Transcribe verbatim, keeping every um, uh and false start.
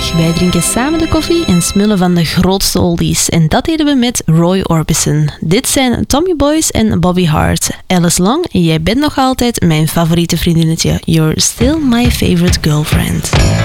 dag. Wij drinken samen de koffie en smullen van de grootste oldies. En dat deden we met Roy Orbison. Dit zijn Tommy Boyce en Bobby Hart. Alice Long, jij bent nog altijd mijn favoriete vriendinnetje. You're still my favorite girlfriend.